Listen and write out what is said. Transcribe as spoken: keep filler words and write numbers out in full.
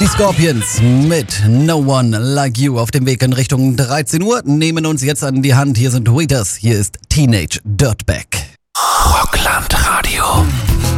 Die Scorpions mit No One Like You auf dem Weg in Richtung dreizehn Uhr nehmen uns jetzt an die Hand. Hier sind Tweeters, hier ist Teenage Dirtbag. Rockland Radio.